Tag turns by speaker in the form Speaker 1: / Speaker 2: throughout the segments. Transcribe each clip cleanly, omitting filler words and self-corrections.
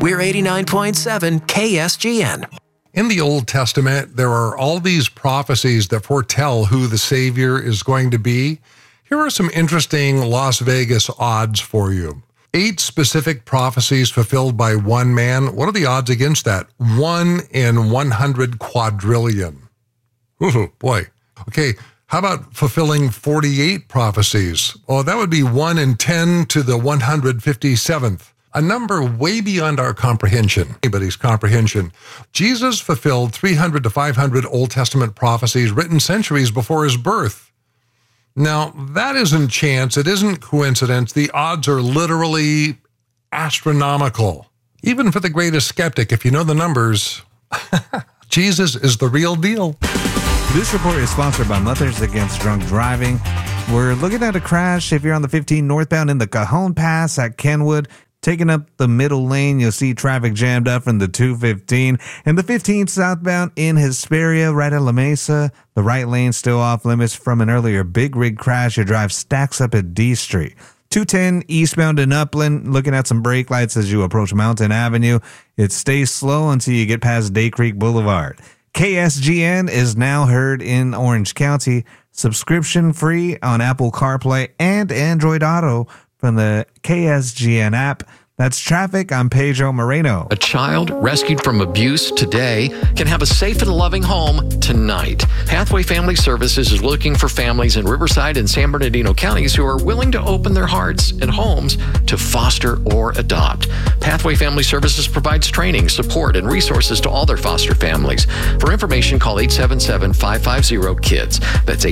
Speaker 1: We're 89.7 KSGN.
Speaker 2: In the Old Testament, there are all these prophecies that foretell who the Savior is going to be. Here are some interesting Las Vegas odds for you. 8 specific prophecies fulfilled by one man. What are the odds against that? 1 in 100 quadrillion. Ooh, boy. Okay, how about fulfilling 48 prophecies? Oh, that would be 1 in 10 to the 157th. A number way beyond our comprehension, anybody's comprehension. Jesus fulfilled 300 to 500 Old Testament prophecies written centuries before his birth. Now, that isn't chance. It isn't coincidence. The odds are literally astronomical. Even for the greatest skeptic, if you know the numbers, Jesus is the real deal.
Speaker 3: This report is sponsored by Mothers Against Drunk Driving. We're looking at a crash if you're on the 15 northbound in the Cajon Pass at Kenwood. Taking up the middle lane, you'll see traffic jammed up from the 215. And the 15 southbound in Hesperia, right at La Mesa. The right lane still off limits from an earlier big rig crash. Your drive stacks up at D Street. 210 eastbound in Upland, looking at some brake lights as you approach Mountain Avenue. It stays slow until you get past Day Creek Boulevard. KSGN is now heard in Orange County. Subscription free on Apple CarPlay and Android Auto from the KSGN app. That's traffic. I'm Pedro Moreno.
Speaker 4: A child rescued from abuse today can have a safe and loving home tonight. Pathway Family Services is looking for families in Riverside and San Bernardino counties who are willing to open their hearts and homes to foster or adopt. Pathway Family Services provides training, support, and resources to all their foster families. For information, call 877-550-KIDS. That's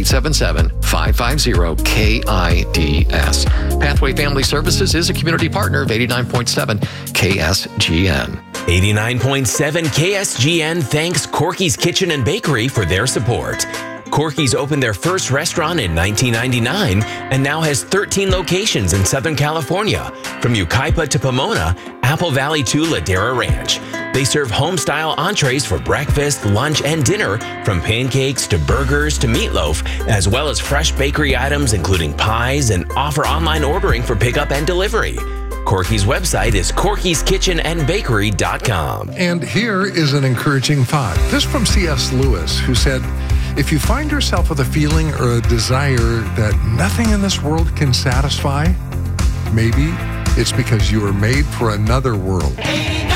Speaker 4: 877-550-KIDS. Pathway Family Services is a community partner of 89.7 KSGN.
Speaker 5: 89.7 KSGN thanks Corky's Kitchen and Bakery for their support. Corky's opened their first restaurant in 1999 and now has 13 locations in Southern California, from Yucaipa to Pomona, Apple Valley to Ladera Ranch. They serve home-style entrees for breakfast, lunch, and dinner, from pancakes to burgers to meatloaf, as well as fresh bakery items including pies, and offer online ordering for pickup and delivery. Corky's website is corkyskitchenandbakery.com.
Speaker 2: And here is an encouraging thought. This from C.S. Lewis, who said, if you find yourself with a feeling or a desire that nothing in this world can satisfy, maybe it's because you were made for another world.